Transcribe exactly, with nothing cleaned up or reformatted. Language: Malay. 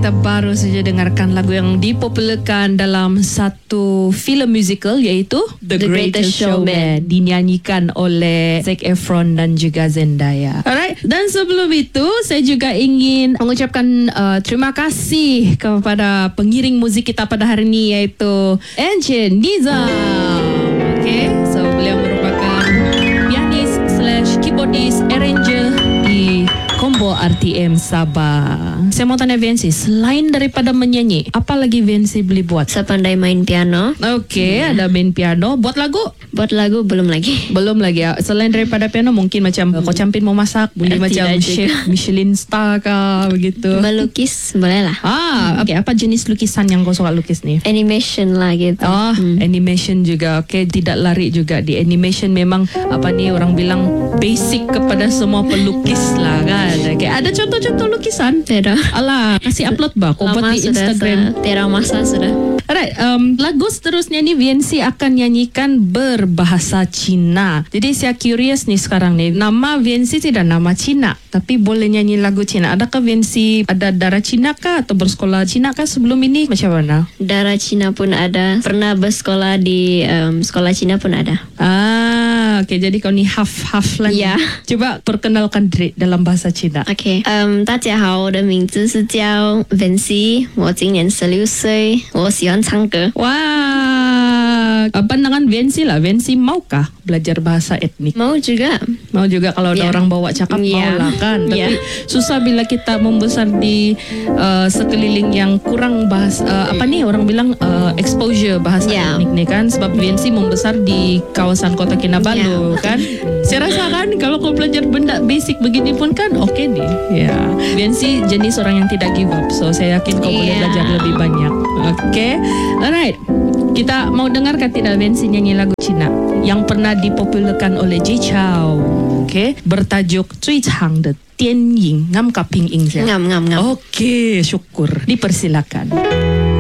kita baru saja dengarkan lagu yang dipopularkan dalam satu filem musical iaitu The, The Greatest, Greatest Showman, Showman dinyanyikan oleh Zac Efron dan juga Zendaya. Alright, dan sebelum itu saya juga ingin mengucapkan uh, terima kasih kepada pengiring muzik kita pada hari ini iaitu Encik Nizam. Okay, so beliau merupakan pianis slash keyboardist arranger di Combo R T M Sabah. Saya mau tanya Viancy, selain daripada menyanyi, apa lagi Viancy boleh buat? Saya pandai main piano. Okey, yeah. Ada main piano. Buat lagu? Buat lagu belum lagi. Belum lagi ya. Selain daripada piano, mungkin macam hmm. Kau Campin mau masak, boleh Tidak macam chef Michelin star kah begitu. Melukis boleh lah. Ah, okey. Apa jenis lukisan yang kau suka lukis ni? Animation lah gitu. Oh, hmm. animation juga. Okey, tidak lari juga di animation. Memang apa ni orang bilang basic kepada semua pelukis lah kan. Okay. Ada contoh-contoh lukisan? Tidak. Alah, kasih upload bah. Kau buat di Instagram. Tidak masa sudah. Alright, um, lagu seterusnya ni Viancy akan nyanyikan berbahasa Cina. Jadi saya curious nih sekarang nih. Nama Viancy tidak nama Cina, tapi boleh nyanyi lagu Cina. Adakah Viancy ada darah Cina kah atau bersekolah Cina kah sebelum ini? Macam mana? Darah Cina pun ada. Pernah bersekolah di um, sekolah Cina pun ada. Ah, okay. Jadi kau ni half-half lah. Ya. Coba perkenalkan diri dalam bahasa Cina. Okay. Um, 大家好，我的名字是叫 Viancy， 我今年十六岁，我喜欢唱歌。 Wah, pandangan Viancy lah. Viancy maukah belajar bahasa etnik? Mau juga. Mau juga kalau ada Yeah. orang bawa cakap Yeah. mau lah kan. Tapi Yeah. susah bila kita membesar di uh, sekeliling yang kurang bahas uh, apa ni orang bilang uh, exposure bahasa Yeah. etnik ni kan. Sebab Viancy membesar di kawasan Kota Kinabalu kan. Saya rasa kan kalau kau belajar benda basic begini pun kan oke okay nih. Ya. Yeah. Viancy jenis orang yang tidak give up. So saya yakin kau boleh Yeah. belajar lebih banyak. Oke. Okay. Alright. Kita mau dengar kan tidak Viancy nyanyi lagu Cina yang pernah dipopularkan oleh Ji Chao. Oke, okay. Bertajuk Cui Chang de Dian Ying. Ngam kaping ing. Ngam ngam ngam. Oke, okay, syukur. Dipersilakan.